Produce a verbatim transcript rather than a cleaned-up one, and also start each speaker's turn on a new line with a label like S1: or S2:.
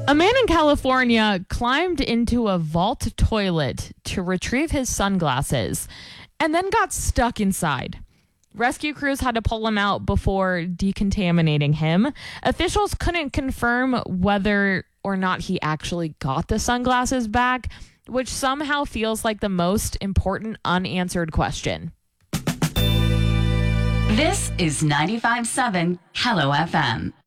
S1: A man in California climbed into a vault toilet to retrieve his sunglasses and then got stuck inside. Rescue crews had to pull him out before decontaminating him. Officials couldn't confirm whether or not he actually got the sunglasses back, which somehow feels like the most important unanswered question.
S2: This is ninety-five point seven Hello F M.